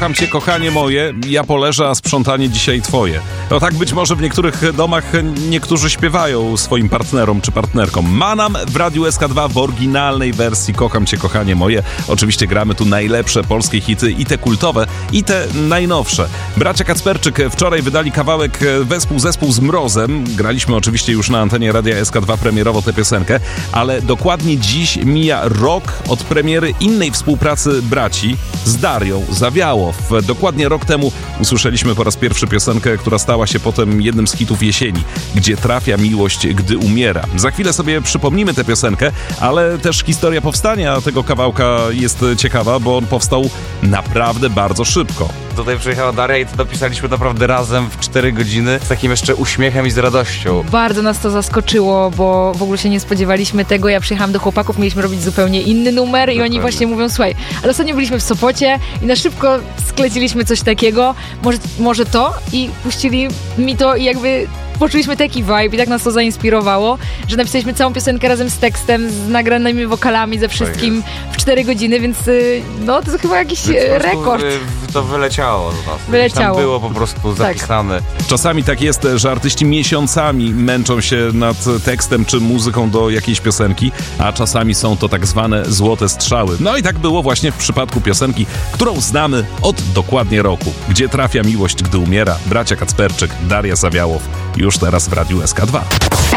kocham cię, kochanie moje, ja poleżę, a sprzątanie dzisiaj twoje. No tak być może w niektórych domach niektórzy śpiewają swoim partnerom czy partnerkom. Manam w Radiu SK2 w oryginalnej wersji Kocham cię, kochanie moje. Oczywiście gramy tu najlepsze polskie hity, i te kultowe, i te najnowsze. Bracia Kacperczyk wczoraj wydali kawałek zespół z Mrozem. Graliśmy oczywiście już na antenie Radia SK2 premierowo tę piosenkę, ale dokładnie dziś mija rok od premiery innej współpracy braci z Darią Zawiałow. Dokładnie rok temu usłyszeliśmy po raz pierwszy piosenkę, która stała się potem jednym z hitów jesieni, Gdzie trafia miłość, gdy umiera. Za chwilę sobie przypomnimy tę piosenkę, ale też historia powstania tego kawałka jest ciekawa, bo on powstał naprawdę bardzo szybko. Tutaj przyjechała Daria i to dopisaliśmy naprawdę razem w 4 godziny z takim jeszcze uśmiechem i z radością. Bardzo nas to zaskoczyło, bo w ogóle się nie spodziewaliśmy tego. Ja przyjechałam do chłopaków, mieliśmy robić zupełnie inny numer i oni właśnie mówią, słuchaj, ale ostatnio byliśmy w Sopocie i na szybko skleciliśmy coś takiego, może to, i puścili mi to i jakby poczuliśmy taki vibe i tak nas to zainspirowało, że napisaliśmy całą piosenkę razem z tekstem, z nagranymi wokalami, ze wszystkim w 4 godziny, więc no to jest chyba jakiś rekord. To wyleciało z nas. Wyleciało. Tam było po prostu zapisane. Czasami tak jest, że artyści miesiącami męczą się nad tekstem czy muzyką do jakiejś piosenki, a czasami są to tak zwane złote strzały. No i tak było właśnie w przypadku piosenki, którą znamy od dokładnie roku. Gdzie trafia miłość, gdy umiera. Bracia Kacperczyk, Daria Zawiałow. Już teraz w Radiu SK2.